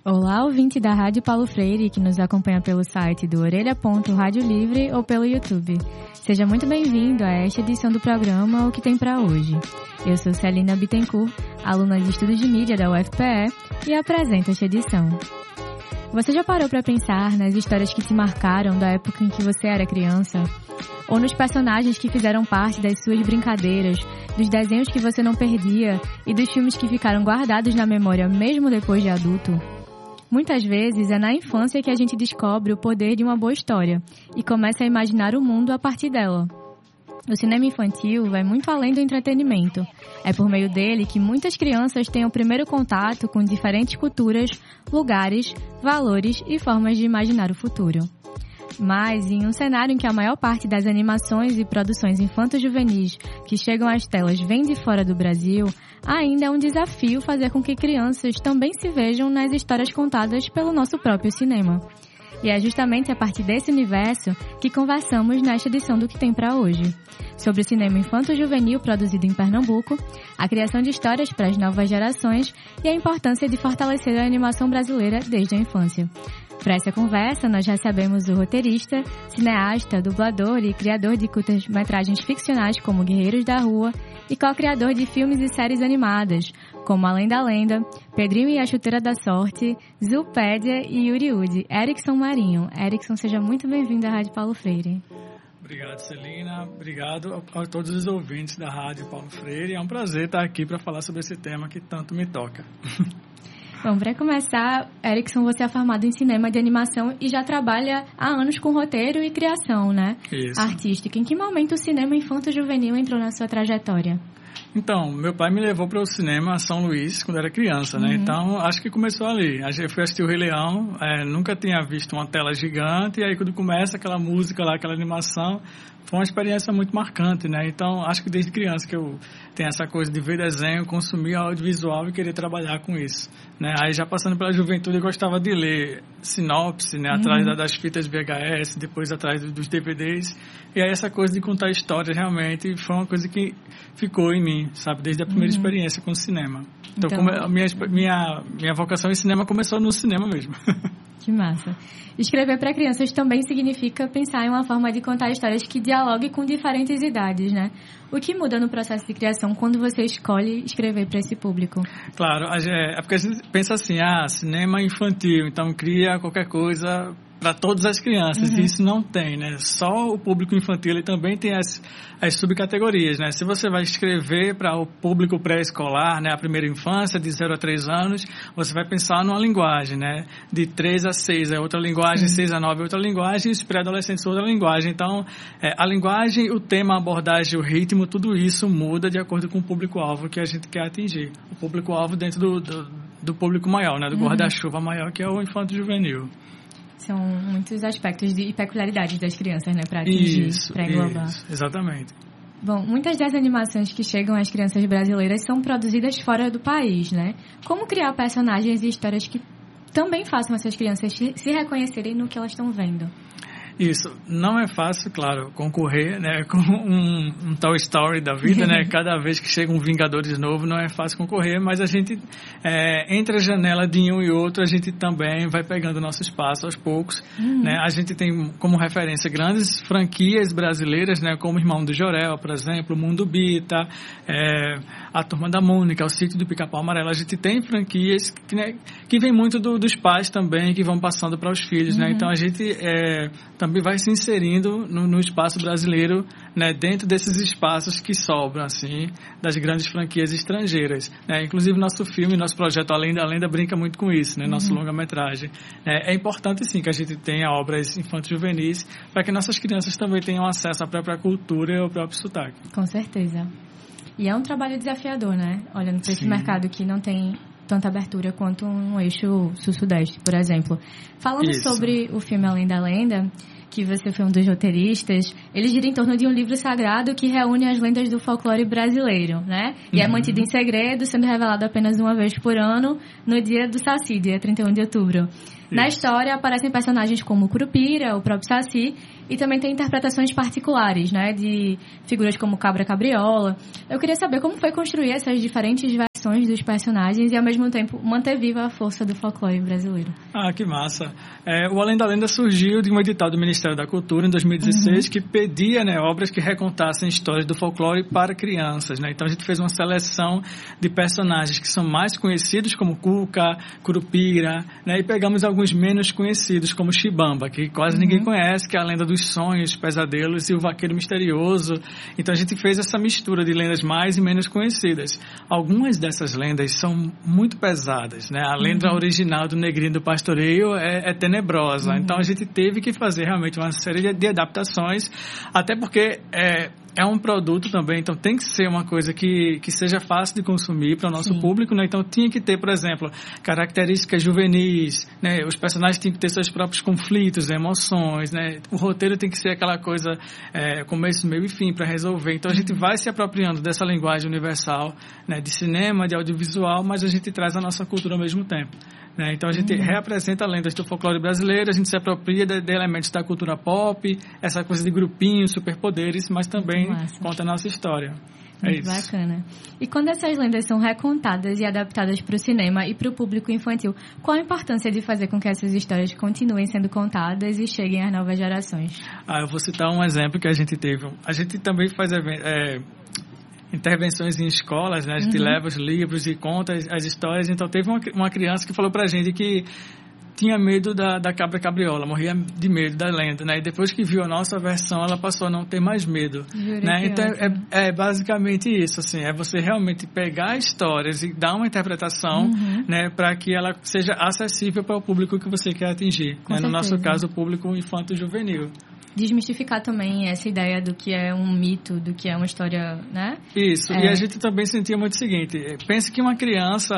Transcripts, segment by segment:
Olá, ouvinte da Rádio Paulo Freire, que nos acompanha pelo site do Orelha.Rádio Livre ou pelo YouTube. Seja muito bem-vindo a esta edição do programa O que tem para hoje. Eu sou Celina Bittencourt, aluna de Estudos de Mídia da UFPE, e apresento esta edição. Você já parou para pensar nas histórias que te marcaram da época em que você era criança? Ou nos personagens que fizeram parte das suas brincadeiras, dos desenhos que você não perdia e dos filmes que ficaram guardados na memória mesmo depois de adulto? Muitas vezes é na infância que a gente descobre o poder de uma boa história e começa a imaginar o mundo a partir dela. O cinema infantil vai muito além do entretenimento. É por meio dele que muitas crianças têm o primeiro contato com diferentes culturas, lugares, valores e formas de imaginar o futuro. Mas, em um cenário em que a maior parte das animações e produções infanto-juvenis que chegam às telas vem de fora do Brasil, ainda é um desafio fazer com que crianças também se vejam nas histórias contadas pelo nosso próprio cinema. E é justamente a partir desse universo que conversamos nesta edição do Que Tem Pra Hoje, sobre o cinema infanto-juvenil produzido em Pernambuco, a criação de histórias para as novas gerações e a importância de fortalecer a animação brasileira desde a infância. Para essa conversa, nós recebemos o roteirista, cineasta, dublador e criador de curtas-metragens ficcionais como Guerreiros da Rua e co-criador de filmes e séries animadas, como Além da Lenda, Pedrinho e a Chuteira da Sorte, Zoopédia e Yuri Udi, Erickson Marinho. Erickson, seja muito bem-vindo à Rádio Paulo Freire. Obrigado, Celina. Obrigado a todos os ouvintes da Rádio Paulo Freire. É um prazer estar aqui para falar sobre esse tema que tanto me toca. Bom, para começar, Erickson, você é formado em cinema de animação e já trabalha há anos com roteiro e criação, né? Isso. Artística. Em que momento o cinema infanto-juvenil entrou na sua trajetória? Então, meu pai me levou para o cinema São Luís quando era criança, né? Então, acho que começou ali. Eu fui assistir o Rei Leão, nunca tinha visto uma tela gigante, e aí quando começa aquela música lá, aquela animação, foi uma experiência muito marcante, né? Então, acho que desde criança que eu tenho essa coisa de ver desenho, consumir audiovisual e querer trabalhar com isso, né? Aí, já passando pela juventude, eu gostava de ler sinopse, né? Atrás das fitas VHS, depois atrás dos DVDs. E aí, essa coisa de contar histórias, realmente, foi uma coisa que ficou em mim, sabe? Desde a primeira experiência com o cinema. Então a minha vocação em cinema começou no cinema mesmo. Que massa. Escrever para crianças também significa pensar em uma forma de contar histórias que dialogue com diferentes idades, né? O que muda no processo de criação quando você escolhe escrever para esse público? Claro, é porque a gente pensa assim, cinema infantil, então cria qualquer coisa para todas as crianças, e isso não tem, né? Só o público infantil, ele também tem as subcategorias, né? Se você vai escrever para o público pré-escolar, né, a primeira infância, de 0 a 3 anos, você vai pensar numa linguagem, né? De 3 a 6 é outra linguagem, 6 a 9 é outra linguagem, e os pré-adolescentes outra linguagem. Então, a linguagem, o tema, a abordagem, o ritmo, tudo isso muda de acordo com o público-alvo que a gente quer atingir. O público-alvo dentro do público maior, né? Do guarda-chuva maior, que é o infanto-juvenil. São muitos aspectos e peculiaridades das crianças, né, para atingir, para englobar. Isso, exatamente. Bom, muitas das animações que chegam às crianças brasileiras são produzidas fora do país, né? Como criar personagens e histórias que também façam essas crianças se reconhecerem no que elas estão vendo? Isso, não é fácil, claro, concorrer, né, com um Toy Story da vida, né, cada vez que chega um Vingadores novo não é fácil concorrer, mas a gente, entre a janela de um e outro, a gente também vai pegando nosso espaço aos poucos, né, a gente tem como referência grandes franquias brasileiras, né, como o Irmão do Jorel, por exemplo, o Mundo Bita, a Turma da Mônica, o Sítio do Pica-Pau Amarelo. A gente tem franquias que vem muito dos pais também, que vão passando para os filhos, né, então a gente também vai se inserindo no espaço brasileiro, né, dentro desses espaços que sobram, assim, das grandes franquias estrangeiras, né? Inclusive, nosso filme, nosso projeto Além da Lenda brinca muito com isso, né? Nosso longa-metragem. É importante, sim, que a gente tenha obras infanto-juvenis para que nossas crianças também tenham acesso à própria cultura e ao próprio sotaque. Com certeza. E é um trabalho desafiador, né? Olhando para esse mercado que não tem tanta abertura quanto um eixo sul-sudeste, por exemplo. Falando sobre o filme Além da Lenda, que você foi um dos roteiristas, ele gira em torno de um livro sagrado que reúne as lendas do folclore brasileiro, né? E é mantido em segredo, sendo revelado apenas uma vez por ano, no dia do Saci, dia 31 de outubro. Na história aparecem personagens como o Curupira, o próprio Saci, E também tem interpretações particulares, né? De figuras como Cabra Cabriola. Eu queria saber como foi construir essas diferentes versões dos personagens e, ao mesmo tempo, manter viva a força do folclore brasileiro. Ah, que massa. O Além da Lenda surgiu de um edital do Ministério da Cultura, em 2016, que pedia, né, obras que recontassem histórias do folclore para crianças, né? Então, a gente fez uma seleção de personagens que são mais conhecidos, como Cuca, Curupira, né? E pegamos alguns menos conhecidos, como Xibamba, que quase ninguém conhece, que é a lenda dos sonhos, pesadelos e o vaqueiro misterioso. Então, a gente fez essa mistura de lendas mais e menos conhecidas. Algumas dessas lendas são muito pesadas, né? A lenda original do Negrinho do Pastoreio é tenebrosa. Então, a gente teve que fazer realmente uma série de adaptações, até porque é um produto também, então tem que ser uma coisa que seja fácil de consumir para o nosso público, né? Então tinha que ter, por exemplo, características juvenis, né? Os personagens tinham que ter seus próprios conflitos, emoções, né? O roteiro tem que ser aquela coisa começo, meio e fim para resolver. Então a gente vai se apropriando dessa linguagem universal, né? De cinema, de audiovisual, mas a gente traz a nossa cultura ao mesmo tempo. Então a gente reapresenta lendas do folclore brasileiro, a gente se apropria de elementos da cultura pop, essa coisa de grupinhos, superpoderes, mas também conta a nossa história. Muito bacana. E quando essas lendas são recontadas e adaptadas para o cinema e para o público infantil, qual a importância de fazer com que essas histórias continuem sendo contadas e cheguem às novas gerações? Eu vou citar um exemplo que a gente teve. A gente também faz intervenções em escolas, né? A gente leva os livros e conta as histórias. Então, teve uma criança que falou pra gente que tinha medo da Cabra Cabriola, morria de medo da lenda, né? E depois que viu a nossa versão, ela passou a não ter mais medo, né? Então, é basicamente isso, assim, é você realmente pegar histórias e dar uma interpretação, né? Para que ela seja acessível para o público que você quer atingir, né? No nosso caso, o público infanto-juvenil. Desmistificar também essa ideia do que é um mito, do que é uma história, né? Isso, e a gente também sentia muito o seguinte, pense que uma criança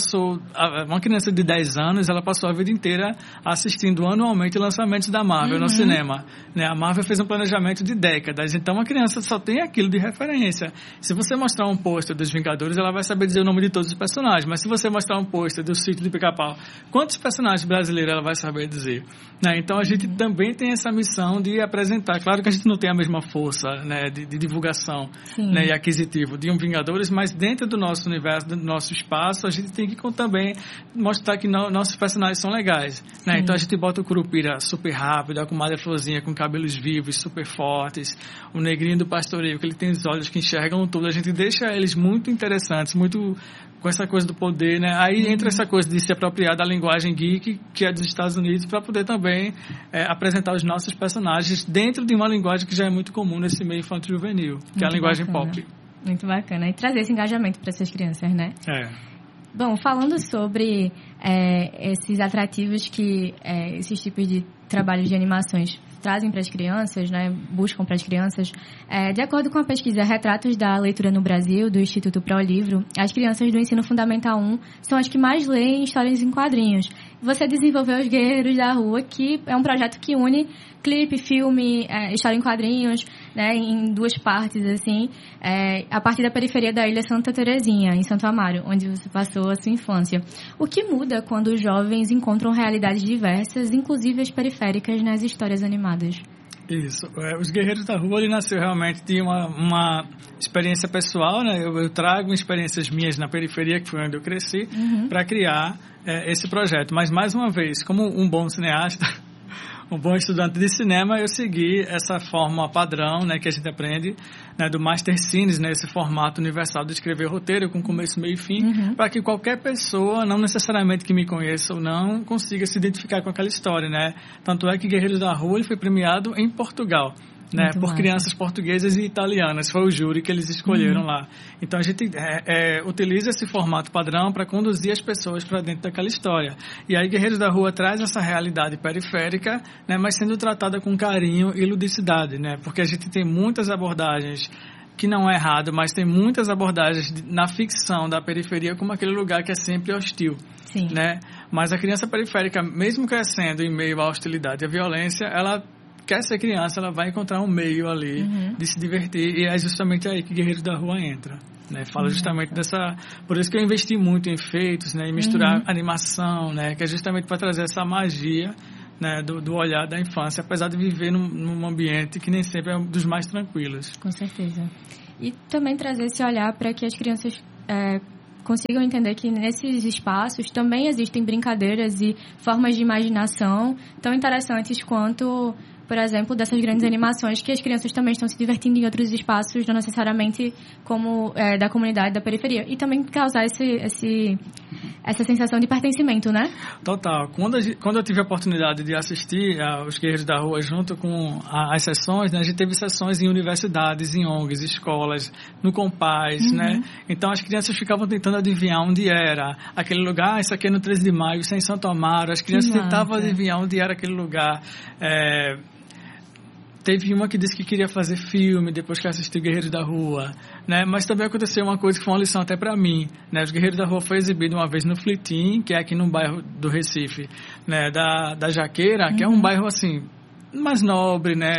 de 10 anos, ela passou a vida inteira assistindo anualmente lançamentos da Marvel no cinema, né? A Marvel fez um planejamento de décadas, então uma criança só tem aquilo de referência. Se você mostrar um pôster dos Vingadores, ela vai saber dizer o nome de todos os personagens, mas se você mostrar um pôster do Sítio do Pica-Pau, quantos personagens brasileiros ela vai saber dizer? Né? Então a gente também tem essa missão de apresentar. Claro que a gente não tem a mesma força, né, de divulgação, né, e aquisitivo de um Vingadores, mas dentro do nosso universo, do nosso espaço, a gente tem que também mostrar que nossos personagens são legais. Né? Então a gente bota o Curupira super rápido, a comadre Florzinha com cabelos vivos, super fortes, o Negrinho do Pastoreio, que ele tem os olhos que enxergam tudo. A gente deixa eles muito interessantes, muito com essa coisa do poder, né? Aí entra essa coisa de se apropriar da linguagem geek, que é dos Estados Unidos, para poder também apresentar os nossos personagens dentro de uma linguagem que já é muito comum nesse meio infanto-juvenil, que é a linguagem pop. Muito bacana. E trazer esse engajamento para essas crianças, né? Bom, falando sobre esses atrativos que esses tipos de trabalhos de animações trazem para as crianças, né, buscam para as crianças, de acordo com a pesquisa Retratos da Leitura no Brasil, do Instituto ProLivro, as crianças do ensino fundamental 1 são as que mais leem histórias em quadrinhos. Você desenvolveu Os Guerreiros da Rua, que é um projeto que une clipe, filme, história em quadrinhos, né, em duas partes, assim, a partir da periferia da Ilha Santa Terezinha, em Santo Amaro, onde você passou a sua infância. O que muda quando os jovens encontram realidades diversas, inclusive as periféricas, nas histórias animadas? Isso. Os Guerreiros da Rua, ele nasceu realmente de uma experiência pessoal, né? Eu trago experiências minhas na periferia, que foi onde eu cresci, para criar esse projeto. Mas, mais uma vez, como um bom cineasta, um bom estudante de cinema, eu segui essa forma padrão, né, que a gente aprende, né, do Master Cines, né, esse formato universal de escrever roteiro com começo, meio e fim, para que qualquer pessoa, não necessariamente que me conheça ou não, consiga se identificar com aquela história, né? Tanto é que Guerreiros da Rua ele foi premiado em Portugal, né, por crianças portuguesas e italianas. Foi o júri que eles escolheram lá. Então a gente utiliza esse formato padrão para conduzir as pessoas para dentro daquela história. E aí Guerreiros da Rua traz essa realidade periférica, né, mas sendo tratada com carinho e ludicidade, né, porque a gente tem muitas abordagens, que não é errado, mas tem muitas abordagens na ficção da periferia como aquele lugar que é sempre hostil. Né? Mas a criança periférica, mesmo crescendo em meio à hostilidade e à violência, ela quer ser criança, ela vai encontrar um meio ali de se divertir, e é justamente aí que Guerreiros da Rua entra, né? Fala justamente dessa... Por isso que eu investi muito em efeitos, né? Em misturar animação, né? Que é justamente para trazer essa magia né, do olhar da infância, apesar de viver num ambiente que nem sempre é um dos mais tranquilos. Com certeza. E também trazer esse olhar para que as crianças consigam entender que nesses espaços também existem brincadeiras e formas de imaginação tão interessantes quanto, por exemplo, dessas grandes animações, que as crianças também estão se divertindo em outros espaços, não necessariamente como da comunidade, da periferia. E também causar essa sensação de pertencimento, né? Total. Quando eu tive a oportunidade de assistir aos Guerreiros da Rua junto com as sessões, né, a gente teve sessões em universidades, em ONGs, escolas, no Compaz, né? Então as crianças ficavam tentando adivinhar onde era aquele lugar. Isso aqui é no 13 de maio, isso é em Santo Amaro. As crianças tentavam adivinhar onde era aquele lugar. Teve uma que disse que queria fazer filme depois que assistiu Guerreiros da Rua, né? Mas também aconteceu uma coisa que foi uma lição até para mim, né? Os Guerreiros da Rua foi exibido uma vez no Flitim, que é aqui no bairro do Recife, né? Da Jaqueira, que é um bairro assim mais nobre, né?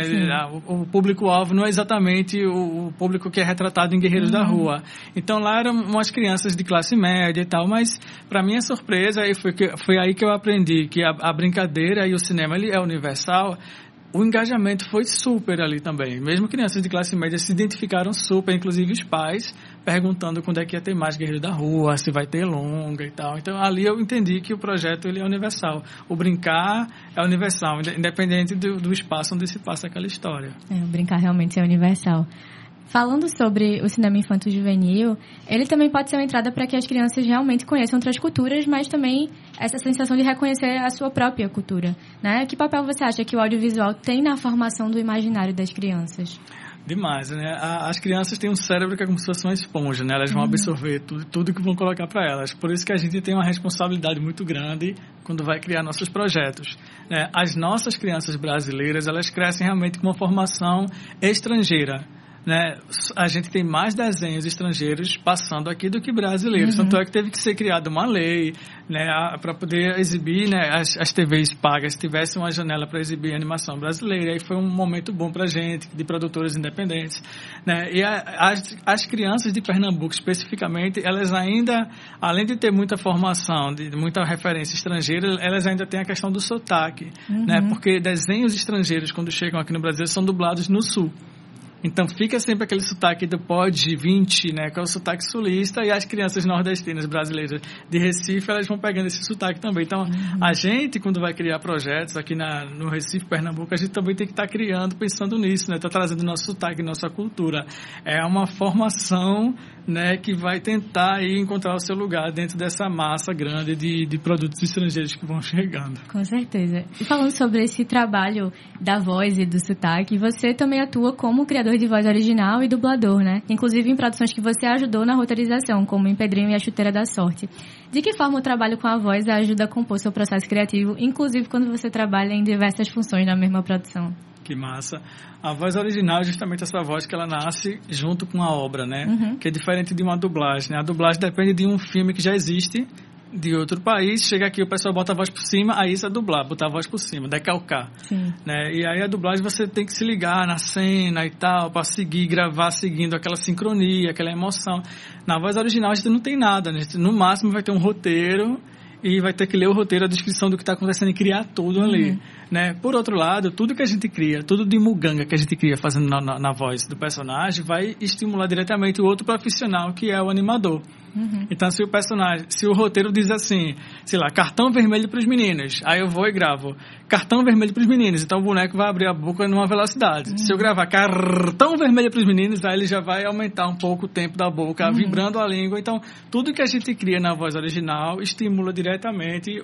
O público-alvo não é exatamente o público que é retratado em Guerreiros da Rua. Então lá eram umas crianças de classe média e tal, mas para minha surpresa foi aí que eu aprendi que a brincadeira e o cinema ele é universal. O engajamento foi super ali também. Mesmo crianças de classe média se identificaram super, inclusive os pais, perguntando quando é que ia ter mais Guerreiro da Rua, se vai ter longa e tal. Então, ali eu entendi que o projeto ele é universal. O brincar é universal, independente do espaço onde se passa aquela história. O brincar realmente é universal. Falando sobre o cinema infanto-juvenil, ele também pode ser uma entrada para que as crianças realmente conheçam outras culturas, mas também essa sensação de reconhecer a sua própria cultura, né? Que papel você acha que o audiovisual tem na formação do imaginário das crianças? Demais, né? As crianças têm um cérebro que é como se fosse uma esponja, né? Elas vão absorver tudo que vão colocar para elas. Por isso que a gente tem uma responsabilidade muito grande quando vai criar nossos projetos, né? As nossas crianças brasileiras, elas crescem realmente com uma formação estrangeira, né? A gente tem mais desenhos estrangeiros passando aqui do que brasileiros. Tanto é que teve que ser criada uma lei, né, para poder exibir, né, as TVs pagas tivessem uma janela para exibir animação brasileira. Aí foi um momento bom para a gente, de produtores independentes, né? E as crianças de Pernambuco, especificamente, elas ainda, além de ter muita formação, de muita referência estrangeira, elas ainda têm a questão do sotaque, né? Porque desenhos estrangeiros, quando chegam aqui no Brasil, são dublados no Sul. Então, fica sempre aquele sotaque do POD 20, né, que é o sotaque sulista, e as crianças nordestinas brasileiras de Recife, elas vão pegando esse sotaque também. Então, a gente, quando vai criar projetos aqui no Recife, Pernambuco, a gente também tem que estar criando, pensando nisso, né, tá trazendo nosso sotaque, nossa cultura. É uma formação, né, que vai tentar aí encontrar o seu lugar dentro dessa massa grande de produtos estrangeiros que vão chegando. Com certeza. E falando sobre esse trabalho da voz e do sotaque, você também atua como criador de voz original e dublador, né? Inclusive em produções que você ajudou na roteirização, como em Pedrinho e a Chuteira da Sorte. De que forma o trabalho com a voz ajuda a compor seu processo criativo, inclusive quando você trabalha em diversas funções na mesma produção? Que massa. A voz original é justamente essa voz que ela nasce junto com a obra, né? Que é diferente de uma dublagem, né? A dublagem depende de um filme que já existe, de outro país, chega aqui, o pessoal bota a voz por cima, aí isso é dublar, botar a voz por cima, decalcar. Né? E aí a dublagem você tem que se ligar na cena e tal, para seguir, gravar seguindo aquela sincronia, aquela emoção. Na voz original a gente não tem nada, né? No máximo vai ter um roteiro e vai ter que ler o roteiro, a descrição do que está acontecendo e criar tudo ali, né? Por outro lado, tudo que a gente cria, tudo de muganga que a gente cria fazendo na voz do personagem, vai estimular diretamente o outro profissional, que é o animador. Então, se o roteiro diz assim, sei lá, cartão vermelho para os meninos, aí eu vou e gravo cartão vermelho para os meninos, então o boneco vai abrir a boca numa velocidade. Se eu gravar cartão vermelho para os meninos, aí ele já vai aumentar um pouco o tempo da boca, vibrando a língua. Então, tudo que a gente cria na voz original estimula diretamente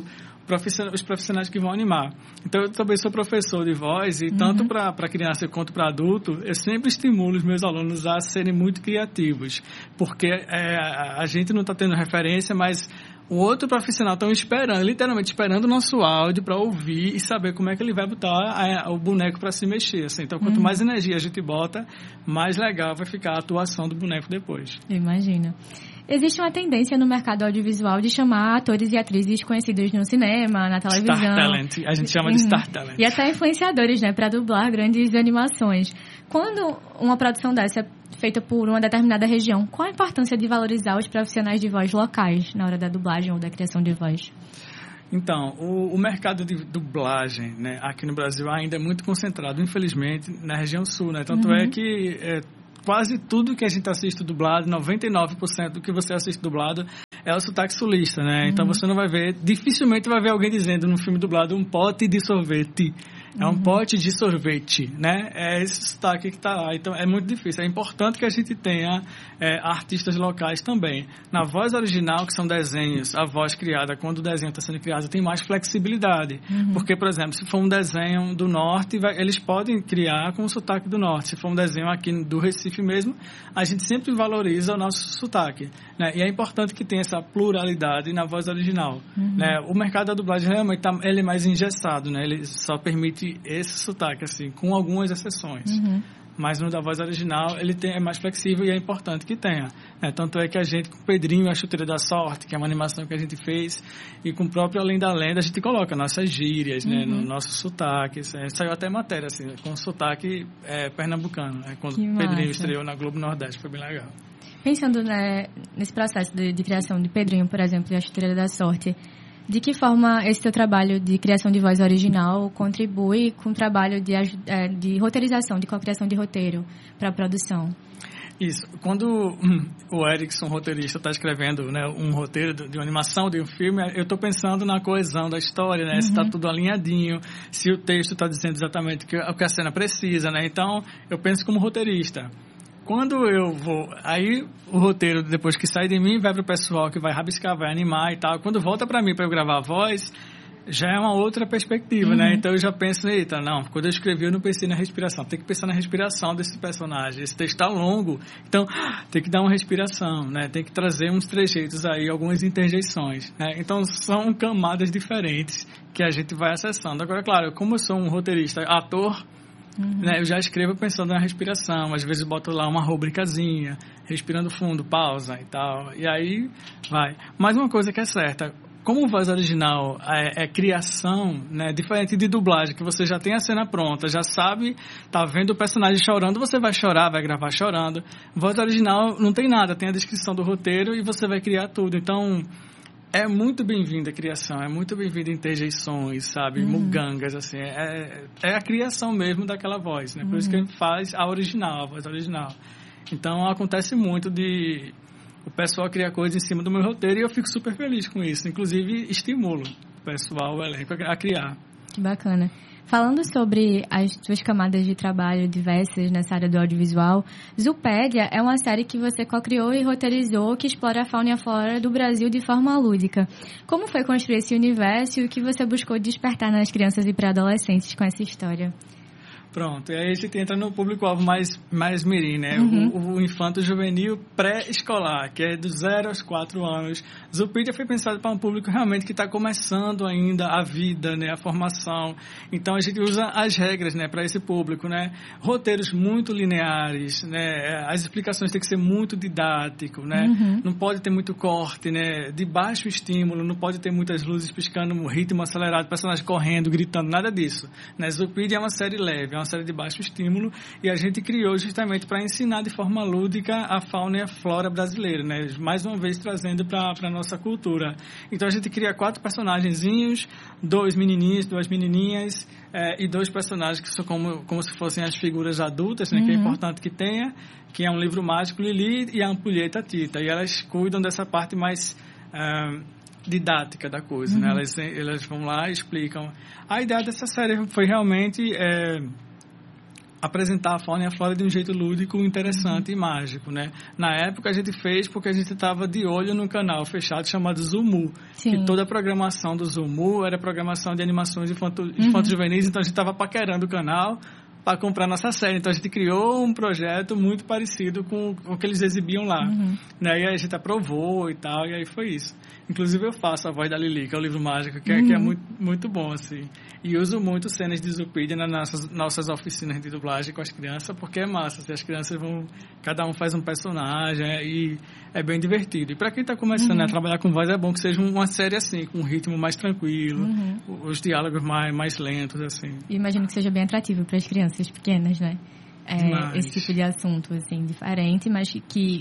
os profissionais que vão animar. Então, eu também sou professor de voz e tanto para criança quanto para adulto, eu sempre estimulo os meus alunos a serem muito criativos, porque a gente não está tendo referência, mas o outro profissional está literalmente esperando o nosso áudio para ouvir e saber como é que ele vai botar o boneco para se mexer. Assim. Então, quanto mais energia a gente bota, mais legal vai ficar a atuação do boneco depois. Eu imagino. Existe uma tendência no mercado audiovisual de chamar atores e atrizes conhecidos no cinema, na televisão. Star Talent, a gente chama de Star Talent. E até influenciadores, né, para dublar grandes animações. Quando uma produção dessa é feita por uma determinada região, qual a importância de valorizar os profissionais de voz locais na hora da dublagem ou da criação de voz? Então, o mercado de dublagem, né, aqui no Brasil ainda é muito concentrado, infelizmente, na região sul, né? Tanto é que quase tudo que a gente assiste dublado, 99% do que você assiste dublado é o sotaque sulista, né? Então você não vai ver, dificilmente vai ver alguém dizendo no filme dublado um pote de sorvete. É um pote de sorvete, né? É esse sotaque que está lá. Então, é muito difícil. É importante que a gente tenha artistas locais também. Na voz original, que são desenhos, a voz criada, quando o desenho está sendo criado, tem mais flexibilidade. Porque, por exemplo, se for um desenho do Norte, eles podem criar com o sotaque do Norte. Se for um desenho aqui do Recife mesmo, a gente sempre valoriza o nosso sotaque, né? E é importante que tenha essa pluralidade na voz original, né? O mercado da dublagem, realmente, ele é mais engessado, né? Ele só permite esse sotaque, assim, com algumas exceções. Mas no da voz original, ele é mais flexível e é importante que tenha, né? Tanto é que a gente, com o Pedrinho e a Chuteira da Sorte, que é uma animação que a gente fez, e com o próprio Além da Lenda, a gente coloca nossas gírias, né? No nosso sotaque. Saiu até matéria, assim, com sotaque pernambucano, né? Quando o Pedrinho estreou na Globo Nordeste, foi bem legal. Pensando, né, nesse processo de criação de Pedrinho, por exemplo, e a Chuteira da Sorte, de que forma esse teu trabalho de criação de voz original contribui com o trabalho de roteirização, de cocriação de roteiro para a produção? Isso. Quando o Erickson, roteirista, está escrevendo, né, um roteiro de uma animação, de um filme, eu estou pensando na coesão da história, né? Se está tudo alinhadinho, se o texto está dizendo exatamente o que a cena precisa, né? Então, eu penso como roteirista. Quando eu vou... Aí, o roteiro, depois que sai de mim, vai para o pessoal que vai rabiscar, vai animar e tal. Quando volta para mim para eu gravar a voz, já é uma outra perspectiva, né? Então, eu já penso, eita, não, quando eu escrevi, eu não pensei na respiração. Tem que pensar na respiração desse personagem. Esse texto está longo, então tem que dar uma respiração, né? Tem que trazer uns trejeitos aí, algumas interjeições, né? Então, são camadas diferentes que a gente vai acessando. Agora, claro, como eu sou um roteirista, ator... né, eu já escrevo pensando na respiração, às vezes boto lá uma rubricazinha, respirando fundo, pausa e tal, e aí vai. Mas uma coisa que é certa, como voz original é criação, né, diferente de dublagem, que você já tem a cena pronta, já sabe, tá vendo o personagem chorando, você vai chorar, vai gravar chorando. Voz original não tem nada, tem a descrição do roteiro e você vai criar tudo, então... É muito bem-vinda a criação, é muito bem-vinda interjeições, sabe? Mugangas, assim. É a criação mesmo daquela voz, né? Por isso que a gente faz a original, a voz original. Então, acontece muito de o pessoal criar coisas em cima do meu roteiro e eu fico super feliz com isso. Inclusive, estimulo o pessoal, o elenco, a criar. Que bacana. Falando sobre as suas camadas de trabalho diversas nessa área do audiovisual, Zoopédia é uma série que você co-criou e roteirizou que explora a fauna e a flora do Brasil de forma lúdica. Como foi construir esse universo e o que você buscou despertar nas crianças e pré-adolescentes com essa história? Pronto, e aí a gente entra no público-alvo mais mirim, né? O infanto-juvenil pré-escolar, que é do 0 aos 4 anos. Zoopédia foi pensado para um público realmente que está começando ainda a vida, né? A formação. Então, a gente usa as regras, né? Para esse público, né? Roteiros muito lineares, né? As explicações têm que ser muito didático, né? Não pode ter muito corte, né? De baixo estímulo, não pode ter muitas luzes piscando, um ritmo acelerado, personagem correndo, gritando, nada disso, né? Zoopédia é uma série leve, é uma série de baixo estímulo e a gente criou justamente para ensinar de forma lúdica a fauna e a flora brasileira, né? Mais uma vez trazendo para a nossa cultura. Então a gente cria 4 personagenzinhos, 2 menininhos, 2 menininhas e 2 personagens que são como se fossem as figuras adultas, né? Que é importante que tenha, que é um livro mágico Lili e a ampulheta Tita. E elas cuidam dessa parte mais... didática da coisa, né? Elas vão lá e explicam. A ideia dessa série foi realmente apresentar a fauna e a flora de um jeito lúdico, interessante e mágico, né? Na época a gente fez porque a gente estava de olho num canal fechado chamado Zumu. E toda a programação do Zumu era programação de animações infanto-juvenis, então a gente estava paquerando o canal para comprar nossa série. Então, a gente criou um projeto muito parecido com o que eles exibiam lá. Né? E aí a gente aprovou e tal, e aí foi isso. Inclusive, eu faço a voz da Lili, que é o livro mágico, que é muito, muito bom, assim. E uso muito cenas de Zoopédia nas nossas oficinas de dublagem com as crianças, porque é massa. Assim, as crianças vão... Cada um faz um personagem e é bem divertido. E para quem está começando a trabalhar com voz, é bom que seja uma série assim, com um ritmo mais tranquilo, os diálogos mais lentos, assim. E imagino que seja bem atrativo para as crianças pequenas, né? Esse tipo de assunto, assim, diferente, mas que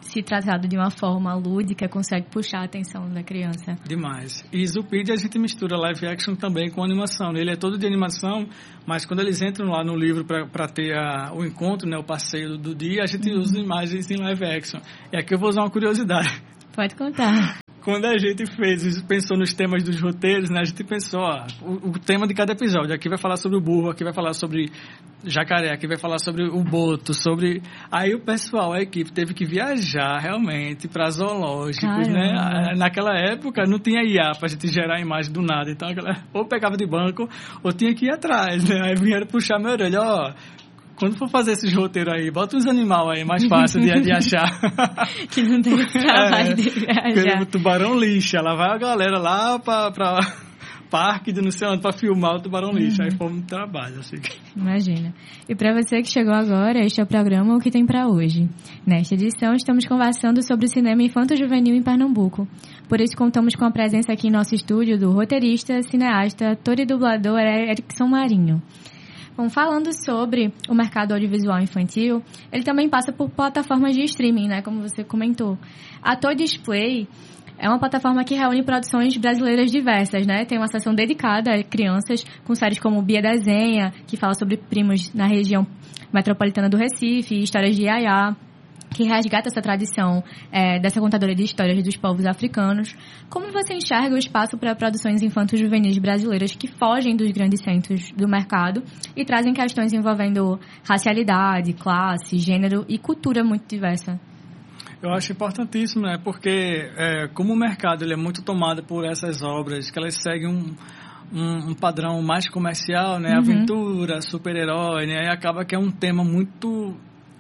se tratado de uma forma lúdica, consegue puxar a atenção da criança. Demais. E Zootopia a gente mistura live action também com animação. Ele é todo de animação, mas quando eles entram lá no livro para ter o encontro, né, o passeio do dia, a gente usa imagens em live action. E aqui eu vou usar uma curiosidade. Pode contar. Quando a gente pensou nos temas dos roteiros, né, a gente pensou, o tema de cada episódio. Aqui vai falar sobre o burro, aqui vai falar sobre jacaré, aqui vai falar sobre o boto, sobre... Aí o pessoal, a equipe, teve que viajar realmente para zoológicos, né? Naquela época não tinha IA para a gente gerar a imagem do nada. Então, ou pegava de banco, ou tinha que ir atrás, né? Aí vieram puxar minha orelha, quando for fazer esses roteiros aí, bota uns animais aí, mais fácil de achar. Que não tem trabalho de viajar. O tubarão lixa, lá vai a galera lá pra parque de não sei onde pra filmar o tubarão lixa. Aí foi muito trabalho, assim. Imagina. E para você que chegou agora, este é o programa O Que Tem Pra Hoje. Nesta edição, estamos conversando sobre o cinema infanto-juvenil em Pernambuco. Por isso, contamos com a presença aqui em nosso estúdio do roteirista, cineasta, ator e dublador Erickson Marinho. Bom, falando sobre o mercado audiovisual infantil, ele também passa por plataformas de streaming, né, como você comentou. A Toy Display é uma plataforma que reúne produções brasileiras diversas, né? Tem uma seção dedicada a crianças, com séries como Bia Desenha, que fala sobre primos na região metropolitana do Recife, e histórias de Yaya, que resgata essa tradição dessa contadora de histórias dos povos africanos. Como você enxerga o espaço para produções infanto-juvenis brasileiras que fogem dos grandes centros do mercado e trazem questões envolvendo racialidade, classe, gênero e cultura muito diversa? Eu acho importantíssimo, né? Porque como o mercado ele é muito tomado por essas obras, que elas seguem um padrão mais comercial, né? Aventura, super-herói, né? Aí acaba que é um tema muito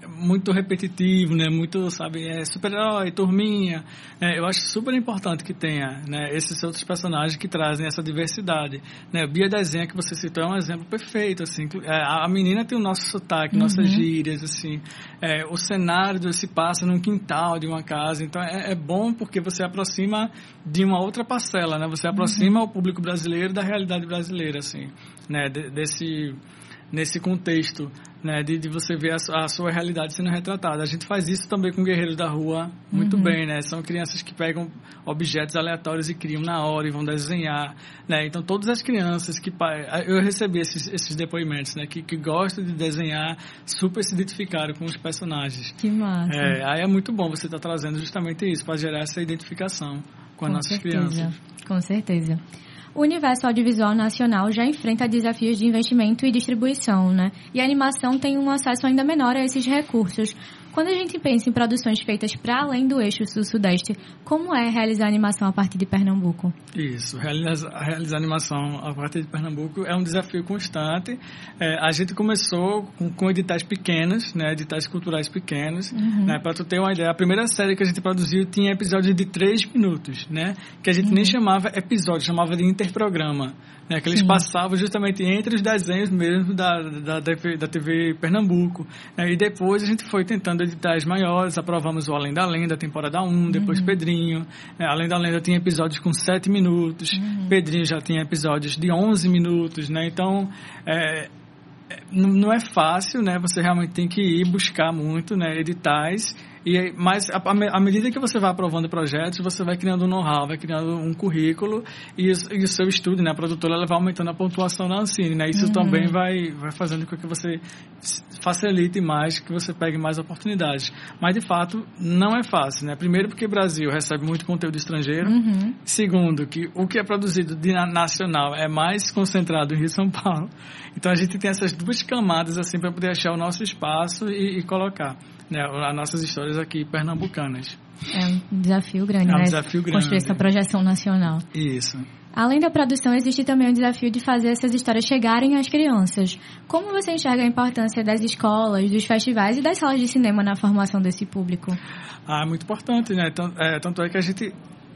repetitivo, né? Muito, sabe, super-herói, turminha. Eu acho super importante que tenha, né, esses outros personagens que trazem essa diversidade, né? Bia Desenha, que você citou, é um exemplo perfeito, assim. A menina tem o nosso sotaque, nossas gírias, assim. O cenário se passa num quintal de uma casa, então é bom porque você aproxima de uma outra parcela, né? Você aproxima o público brasileiro da realidade brasileira, assim, né? Nesse contexto, né, de você ver a sua realidade sendo retratada. A gente faz isso também com Guerreiros da Rua muito bem, né? São crianças que pegam objetos aleatórios e criam na hora e vão desenhar, né? Então, todas as crianças que... Eu recebi esses depoimentos, né? Que gostam de desenhar, super se identificaram com os personagens. Que massa. Aí é muito bom você estar trazendo justamente isso, para gerar essa identificação com as nossas crianças. Com certeza. O universo audiovisual nacional já enfrenta desafios de investimento e distribuição, né? E a animação tem um acesso ainda menor a esses recursos. Quando a gente pensa em produções feitas para além do eixo sul-sudeste, como é realizar animação a partir de Pernambuco? Isso, realizar animação a partir de Pernambuco é um desafio constante. A gente começou com editais pequenos, né, editais culturais pequenos, né, para tu ter uma ideia. A primeira série que a gente produziu tinha episódios de 3 minutos, né, que a gente nem chamava episódio, chamava de interprograma, né, que eles passavam justamente entre os desenhos mesmo da TV Pernambuco, né, e depois a gente foi tentando editais maiores, aprovamos o Além da Lenda, temporada 1, depois Pedrinho. Além da Lenda tinha episódios com 7 minutos, Pedrinho já tinha episódios de 11 minutos, né? Então, não é fácil, né? Você realmente tem que ir buscar muito, né, editais. Mas à medida que você vai aprovando projetos, você vai criando um know-how, vai criando um currículo e o seu estudo, né, a produtora, ela vai aumentando a pontuação na Ancine, né? Isso também vai fazendo com que você facilite mais, que você pegue mais oportunidades. Mas, de fato, não é fácil, né? Primeiro, porque o Brasil recebe muito conteúdo estrangeiro. Segundo, que o que é produzido de nacional é mais concentrado em Rio e São Paulo. Então, a gente tem essas duas camadas, assim, para poder achar o nosso espaço e colocar, né, as nossas histórias aqui pernambucanas. É um desafio grande, né? Construir essa projeção nacional. Isso. Além da produção, existe também o desafio de fazer essas histórias chegarem às crianças. Como você enxerga a importância das escolas, dos festivais e das salas de cinema na formação desse público? É muito importante, né? Tanto é que a gente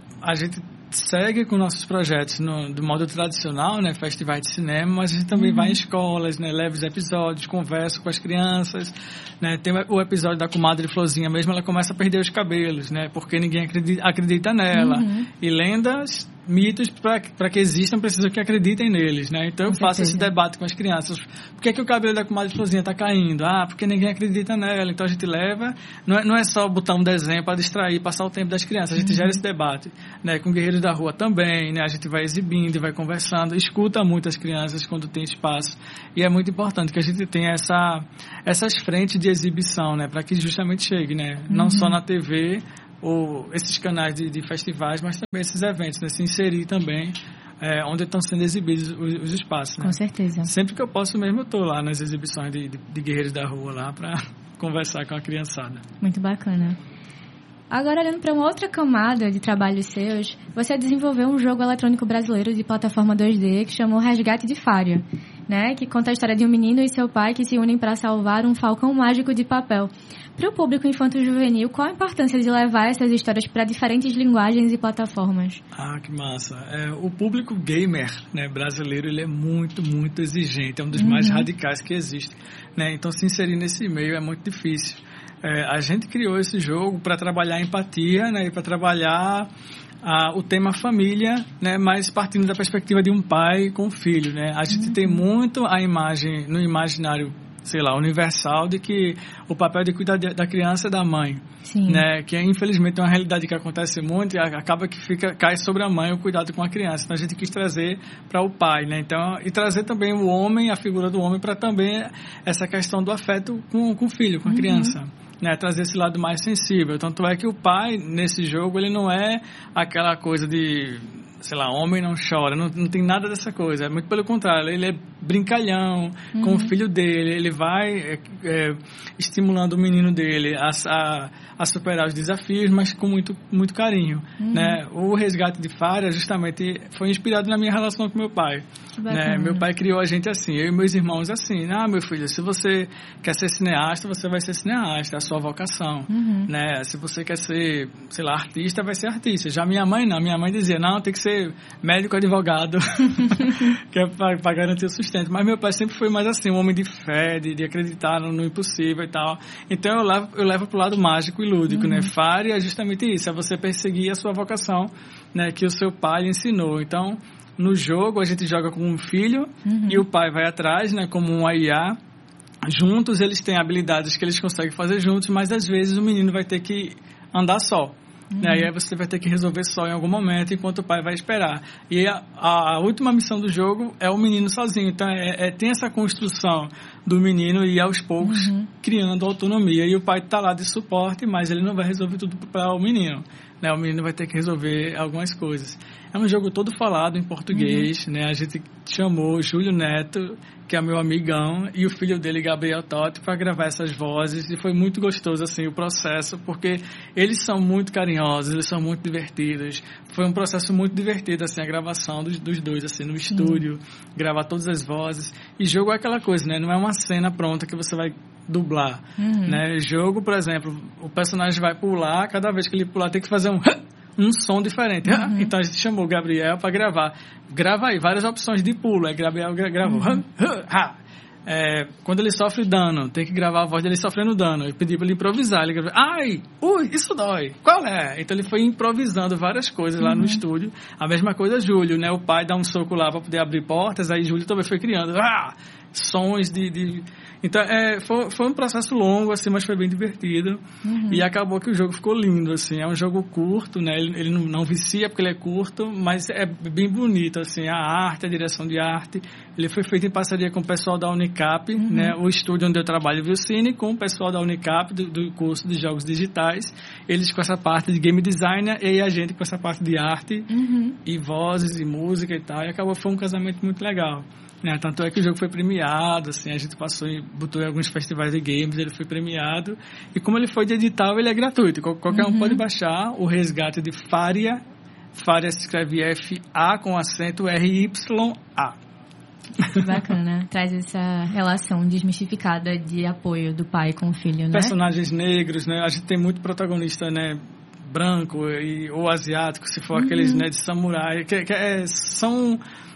segue com nossos projetos do modo tradicional, né, festivais de cinema, mas a gente também vai em escolas, né, leva os episódios, conversa com as crianças, né, tem o episódio da comadre Florzinha mesmo, ela começa a perder os cabelos, né, porque ninguém acredita nela, e lendas mitos para que existam, precisam que acreditem neles, né? Então eu faço esse debate com as crianças. Por que o cabelo da comadre Florzinha está caindo? Porque ninguém acredita nela. Então a gente leva, não é só botar um desenho para distrair, passar o tempo das crianças. A gente gera esse debate, né? Com Guerreiros da Rua também, né? A gente vai exibindo, vai conversando, escuta muito as crianças quando tem espaço. E é muito importante que a gente tenha essas frentes de exibição, né? Para que justamente chegue, né? Não só na TV ou esses canais de festivais, mas também esses eventos, né? Se inserir também onde estão sendo exibidos os espaços, né? Com certeza. Sempre que eu posso mesmo, eu estou lá nas exibições de Guerreiros da Rua lá para conversar com a criançada. Muito bacana. Agora, olhando para uma outra camada de trabalhos seus, você desenvolveu um jogo eletrônico brasileiro de plataforma 2D que chamou Resgate de Faria, né? Que conta a história de um menino e seu pai que se unem para salvar um falcão mágico de papel. Para o público infanto-juvenil, qual a importância de levar essas histórias para diferentes linguagens e plataformas? Que massa. O público gamer, né, brasileiro, ele é muito, muito exigente. É um dos mais radicais que existe, né? Então, se inserir nesse meio é muito difícil. A gente criou esse jogo para trabalhar a empatia, né, e para trabalhar o tema família, né, mas partindo da perspectiva de um pai com um filho, né? A gente tem muito a imagem no imaginário, sei lá, universal, de que o papel de cuidar da criança é da mãe. Sim. Né? Que infelizmente é uma realidade que acontece muito e acaba que cai sobre a mãe o cuidado com a criança. Então a gente quis trazer para o pai, né? Então, e trazer também o homem, a figura do homem, para também essa questão do afeto com o filho, com a criança. Né, trazer esse lado mais sensível. Tanto é que o pai, nesse jogo, ele não é aquela coisa de, sei lá, homem não chora, não tem nada dessa coisa. É muito pelo contrário, ele é brincalhão com o filho dele, ele vai estimulando o menino dele a superar os desafios, mas com muito, muito carinho. Né? O Resgate de Faria, justamente, foi inspirado na minha relação com meu pai. Né? Meu pai criou a gente assim, eu e meus irmãos assim, meu filho, se você quer ser cineasta, você vai ser cineasta, é a sua vocação. Né? Se você quer ser, sei lá, artista, vai ser artista. Já minha mãe não, minha mãe dizia, não, tem que ser médico, advogado, que é para garantir o sustento. Mas meu pai sempre foi mais assim, um homem de fé, de acreditar no impossível e tal. Então eu levo pro lado mágico e lúdico, né? Faria é justamente isso, é você perseguir a sua vocação, né? Que o seu pai lhe ensinou. Então, no jogo, a gente joga com um filho e o pai vai atrás, né? Como um IA. Juntos, eles têm habilidades que eles conseguem fazer juntos, mas às vezes o menino vai ter que andar só. E aí você vai ter que resolver só em algum momento, enquanto o pai vai esperar. E a última missão do jogo é o menino sozinho. Então, tem essa construção do menino e aos poucos criando autonomia. E o pai está lá de suporte, mas ele não vai resolver tudo para o menino. Né? O menino vai ter que resolver algumas coisas. É um jogo todo falado em português. Né? A gente chamou Júlio Neto, que é meu amigão, e o filho dele, Gabriel Totti, para gravar essas vozes. E foi muito gostoso assim, o processo, porque eles são muito carinhosos, eles são muito divertidos. Foi um processo muito divertido assim, a gravação dos dois assim, no estúdio, gravar todas as vozes. E jogo é aquela coisa, né? Não é uma cena pronta que você vai dublar. Né? Jogo, por exemplo, o personagem vai pular, cada vez que ele pular tem que fazer um som diferente. Então a gente chamou o Gabriel para gravar. Grava aí, várias opções de pulo. Aí Gabriel gravou. Quando ele sofre dano, tem que gravar a voz dele sofrendo dano. Eu pedi para ele improvisar. Ele gravou, isso dói. Qual é? Então ele foi improvisando várias coisas lá no estúdio. A mesma coisa, Júlio, né? O pai dá um soco lá para poder abrir portas. Aí Júlio também foi criando sons de... Então, foi um processo longo, assim, mas foi bem divertido. E acabou que o jogo ficou lindo, assim. É um jogo curto, né? Ele não vicia porque ele é curto, mas é bem bonito, assim. A arte, a direção de arte. Ele foi feito em parceria com o pessoal da Unicap, né? O estúdio onde eu trabalho, Vilcine, com o pessoal da Unicap, do curso de jogos digitais. Eles com essa parte de game designer e a gente com essa parte de arte e vozes e música e tal. E foi um casamento muito legal. Né? Tanto é que o jogo foi premiado, assim, a gente botou em alguns festivais de games, ele foi premiado. E como ele foi de edital, ele é gratuito. Qualquer um pode baixar o Resgate de Faria. Faria se escreve F-A com acento R-Y-A. Bacana, traz essa relação desmistificada de apoio do pai com o filho, né? Personagens negros, né? A gente tem muito protagonista, né? Branco ou asiático, se for aqueles, né, de samurai, são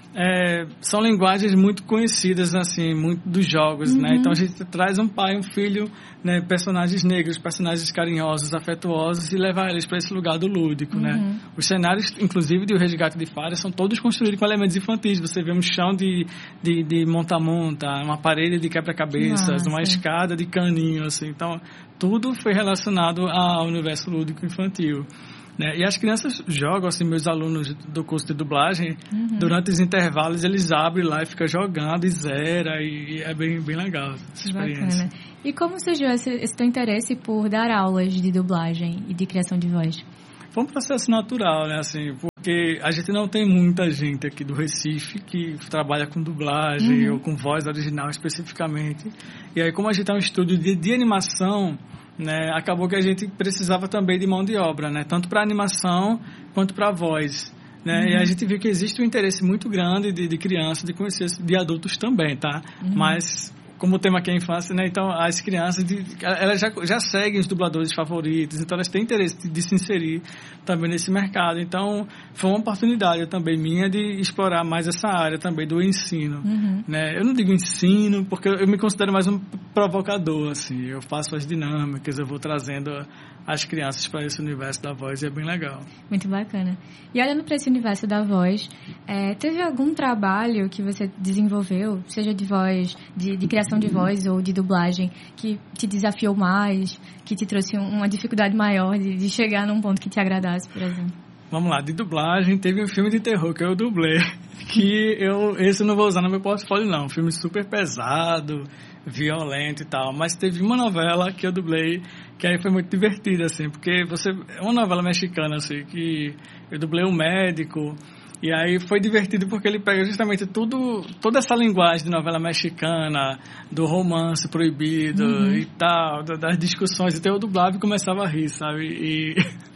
são linguagens muito conhecidas, assim, muito dos jogos, né? Então a gente traz um pai e um filho, né? Personagens negros, personagens carinhosos, afetuosos, e leva eles para esse lugar do lúdico, né? Os cenários, inclusive, de O Resgate de Fara, são todos construídos com elementos infantis. Você vê um chão de monta-monta, uma parede de quebra-cabeças, uma escada de caninho, assim. Então, tudo foi relacionado ao universo lúdico infantil. Né? E as crianças jogam, assim, meus alunos do curso de dublagem, durante os intervalos eles abrem lá e ficam jogando e zera, e é bem legal essa experiência. Bacana. E como surgiu esse teu interesse por dar aulas de dublagem e de criação de voz? Foi um processo natural, né, assim, porque a gente não tem muita gente aqui do Recife que trabalha com dublagem ou com voz original especificamente. E aí, como a gente é um estúdio de animação, né, acabou que a gente precisava também de mão de obra, né, tanto para animação quanto para voz, né, e a gente viu que existe um interesse muito grande de crianças, de conhecer, de adultos também, tá? Mas como o tema aqui é a infância, né, então as crianças elas já seguem os dubladores favoritos, então elas têm interesse de se inserir também nesse mercado. Então foi uma oportunidade também minha de explorar mais essa área também do ensino, né? Eu não digo ensino porque eu me considero mais um provocador, assim, eu faço as dinâmicas, eu vou trazendo as crianças para esse universo da voz, e é bem legal. Muito bacana. E olhando para esse universo da voz, teve algum trabalho que você desenvolveu, seja de voz, de criação de voz ou de dublagem, que te desafiou mais, que te trouxe uma dificuldade maior de chegar num ponto que te agradasse, por exemplo? Vamos lá, de dublagem, teve um filme de terror que eu dublei, que esse eu não vou usar no meu portfólio não, um filme super pesado, violento e tal, mas teve uma novela que eu dublei, que aí foi muito divertida, assim, porque é uma novela mexicana, assim, que eu dublei um médico, e aí foi divertido porque ele pega justamente toda essa linguagem de novela mexicana, do romance proibido e tal, das discussões, então eu dublava e começava a rir, sabe,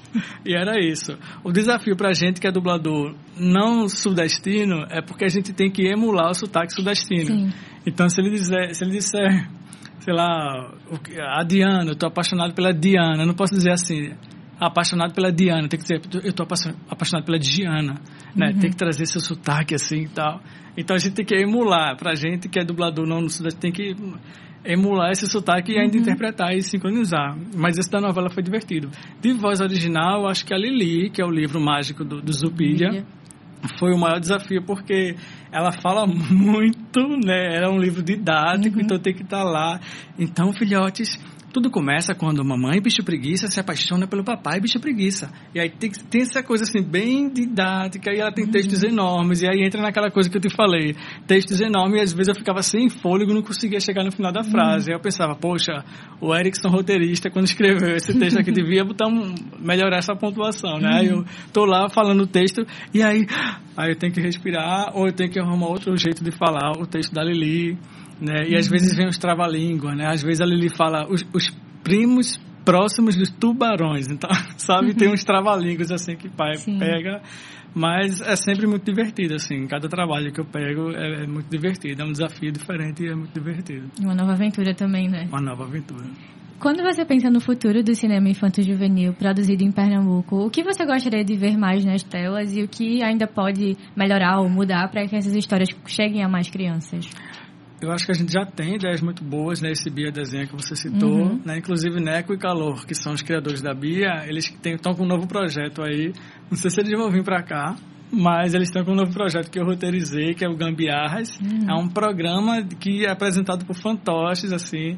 e era isso. O desafio pra gente que é dublador não sudestino é porque a gente tem que emular o sotaque sudestino. Sim. Então, se ele disser, sei lá, a Diana, eu tô apaixonado pela Diana, eu não posso dizer assim, apaixonado pela Diana, tem que dizer, eu tô apaixonado pela Diana, né? Tem que trazer seu sotaque assim e tal. Então, a gente tem que emular. Pra gente que é dublador não sudestino, tem que emular esse sotaque e ainda interpretar e sincronizar. Mas esse da novela foi divertido. De voz original, eu acho que a Lili, que é o livro mágico do Zupídia, foi o maior desafio, porque ela fala muito, né? Era um livro didático, então tem que estar lá. Então, filhotes, tudo começa quando mamãe, bicho preguiça, se apaixona pelo papai, bicho preguiça. E aí tem essa coisa assim, bem didática, e ela tem textos enormes, e aí entra naquela coisa que eu te falei, textos enormes, e às vezes eu ficava sem fôlego, não conseguia chegar no final da frase. Aí eu pensava, poxa, o Erickson roteirista, quando escreveu esse texto aqui, devia melhorar essa pontuação, né? Aí eu tô lá falando o texto, e aí eu tenho que respirar, ou eu tenho que arrumar outro jeito de falar o texto da Lili, né? E às vezes vem os trava-língua, né? Às vezes a Lili fala os primos próximos dos tubarões, então, sabe, tem uns trava-línguas assim que o pai pega, mas é sempre muito divertido, assim, cada trabalho que eu pego é muito divertido, é um desafio diferente e é muito divertido. Uma nova aventura também, né? Uma nova aventura. Quando você pensa no futuro do cinema infanto-juvenil produzido em Pernambuco, o que você gostaria de ver mais nas telas e o que ainda pode melhorar ou mudar para que essas histórias cheguem a mais crianças? Eu acho que a gente já tem ideias muito boas, né? Esse Bia Desenha que você citou, né? Inclusive Neco e Calor, que são os criadores da Bia, eles estão com um novo projeto aí. Não sei se eles vão vir para cá, mas eles estão com um novo projeto que eu roteirizei, que é o Gambiarras. É um programa que é apresentado por fantoches, assim.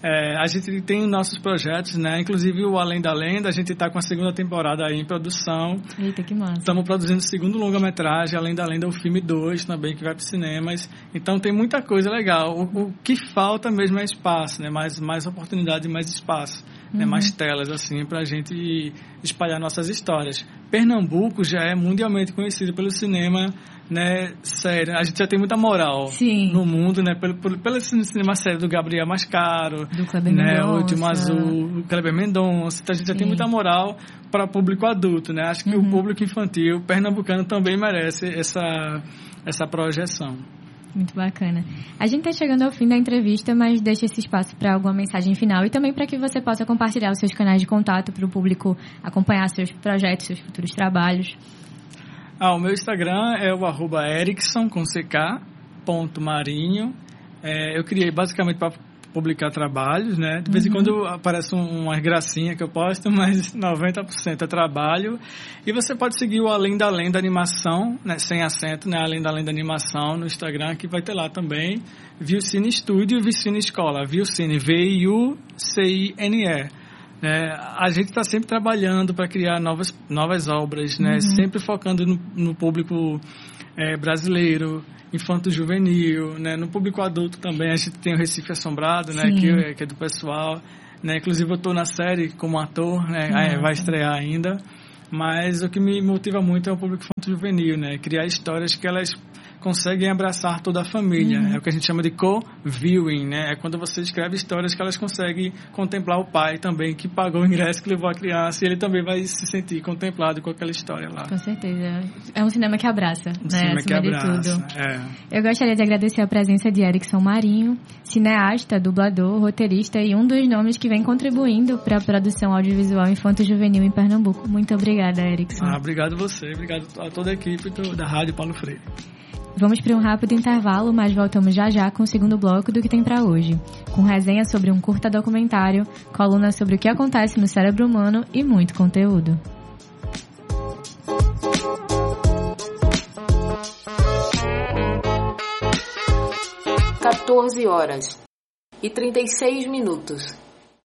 A gente tem nossos projetos, né? Inclusive o Além da Lenda, a gente está com a segunda temporada aí em produção. Eita, que massa. Estamos produzindo o segundo longa-metragem, Além da Lenda, o filme 2 também, que vai para os cinemas. Então tem muita coisa legal. O que falta mesmo é espaço, né? Mais oportunidade e mais espaço. Né? Mais telas, assim, para a gente espalhar nossas histórias. Pernambuco já é mundialmente conhecido pelo cinema, né, sério. A gente já tem muita moral no mundo, né, pelo cinema sério do Gabriel Mascaro, do Kleber Mendonça, o Último Azul, o Kleber Mendonça. Então a gente já tem muita moral para público adulto, né? Acho que o público infantil pernambucano também merece essa projeção. Muito bacana. A gente está chegando ao fim da entrevista, mas deixa esse espaço para alguma mensagem final e também para que você possa compartilhar os seus canais de contato para o público acompanhar seus projetos, seus futuros trabalhos. O meu Instagram é o @erickson, com CK, .marinho. Eu criei basicamente para publicar trabalhos, né? De vez em quando aparece umas gracinhas que eu posto, mas 90% é trabalho. E você pode seguir o Além da Lenda Animação, né? Sem acento, né? Além da Lenda Animação no Instagram, que vai ter lá também. Vilcine Studio e Vilcine Escola. Vilcine, VIUCINE. A gente está sempre trabalhando para criar novas obras, né? Sempre focando no público brasileiro, infanto-juvenil, né? No público adulto também. A gente tem o Recife Assombrado, né? Que é do pessoal, né? Inclusive eu estou na série como ator, né? Vai estrear ainda, mas o que me motiva muito é o público infanto-juvenil, né? Criar histórias que elas conseguem abraçar toda a família. É o que a gente chama de co-viewing, né? É quando você escreve histórias que elas conseguem contemplar o pai também, que pagou o ingresso, que levou a criança, e ele também vai se sentir contemplado com aquela história lá. Com certeza. É um cinema que abraça, né? Cinema que abraça, de tudo. Eu gostaria de agradecer a presença de Erickson Marinho, cineasta, dublador, roteirista e um dos nomes que vem contribuindo para a produção audiovisual infanto-juvenil em Pernambuco. Muito obrigada, Erickson. Obrigado a você, obrigado a toda a equipe da Rádio Paulo Freire. Vamos para um rápido intervalo, mas voltamos já com o segundo bloco do que tem para hoje, com resenha sobre um curta documentário, coluna sobre o que acontece no cérebro humano e muito conteúdo. (14h36).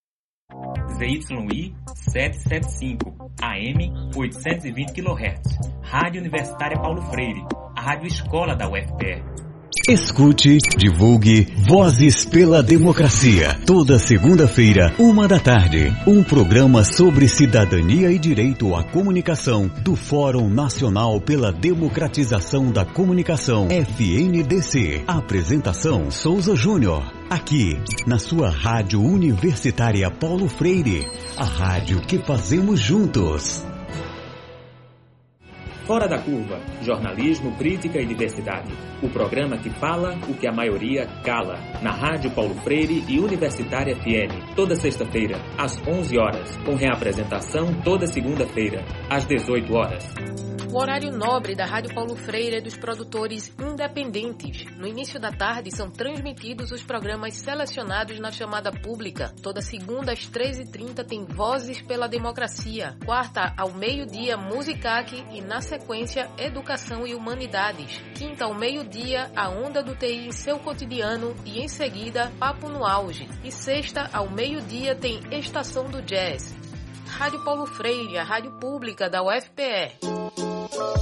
ZYI 775, AM 820 kHz, Rádio Universitária Paulo Freire, a Rádio Escola da UFPE. Escute, divulgue Vozes pela Democracia. Toda segunda-feira, 13h, um programa sobre cidadania e direito à comunicação do Fórum Nacional pela Democratização da Comunicação, FNDC. Apresentação Souza Júnior. Aqui, na sua Rádio Universitária Paulo Freire, a rádio que fazemos juntos. Fora da Curva, jornalismo, crítica e diversidade. O programa que fala o que a maioria cala. Na Rádio Paulo Freire e Universitária FM. Toda sexta-feira, às 11h. Com reapresentação toda segunda-feira, às 18h. O horário nobre da Rádio Paulo Freire é dos produtores independentes. No início da tarde são transmitidos os programas selecionados na chamada pública. Toda segunda às 13h30 tem Vozes pela Democracia. Quarta ao meio-dia, Musicac e na sequência Educação e Humanidades. Quinta ao meio-dia, a Onda do TI em seu cotidiano e em seguida Papo no Auge. E sexta ao meio-dia tem Estação do Jazz. Rádio Paulo Freire, a rádio pública da UFPE.